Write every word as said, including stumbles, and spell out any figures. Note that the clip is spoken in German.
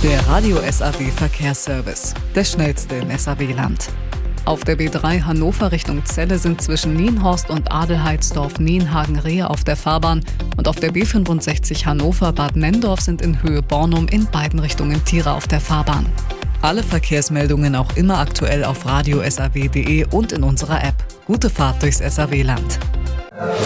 Der Radio S A W Verkehrsservice, der schnellste im S A W-Land. Auf der B drei Hannover Richtung Celle sind zwischen Nienhorst und Adelheidsdorf Nienhagen-Rehe auf der Fahrbahn und auf der B fünfundsechzig Hannover-Bad Nenndorf sind in Höhe Bornum in beiden Richtungen Tiere auf der Fahrbahn. Alle Verkehrsmeldungen auch immer aktuell auf radio punkt s a w punkt d e und in unserer App. Gute Fahrt durchs S A W-Land.